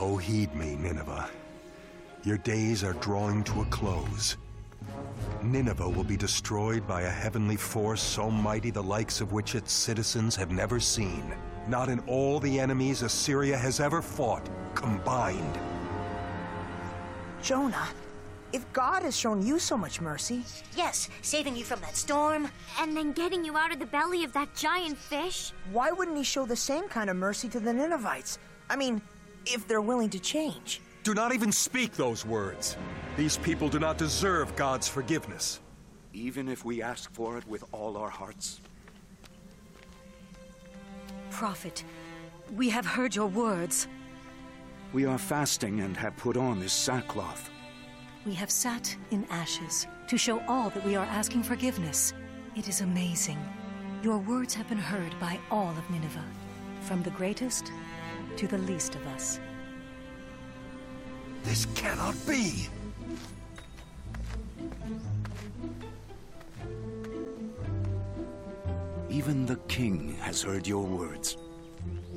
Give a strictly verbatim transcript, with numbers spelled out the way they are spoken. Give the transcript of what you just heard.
Oh, heed me, Nineveh. Your days are drawing to a close. Nineveh will be destroyed by a heavenly force so mighty the likes of which its citizens have never seen. Not in all the enemies Assyria has ever fought, combined. Jonah, if God has shown you so much mercy... Yes, saving you from that storm. And then getting you out of the belly of that giant fish. Why wouldn't he show the same kind of mercy to the Ninevites? I mean, if they're willing to change. Do not even speak those words. These people do not deserve God's forgiveness. Even if we ask for it with all our hearts? Prophet, we have heard your words. We are fasting and have put on this sackcloth. We have sat in ashes to show all that we are asking forgiveness. It is amazing. Your words have been heard by all of Nineveh, from the greatest to the least of us. This cannot be! Even the king has heard your words.